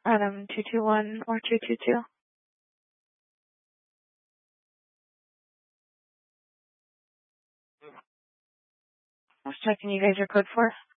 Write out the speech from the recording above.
Adam 221 or 222. I was checking you guys are code 4.